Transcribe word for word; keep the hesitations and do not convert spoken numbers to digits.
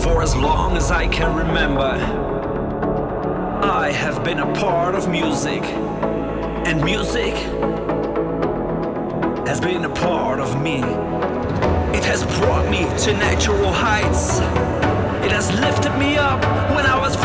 For as long as I can remember, I have been a part of music, and music has been a part of me. It has brought me to natural heights. It has lifted me up when I was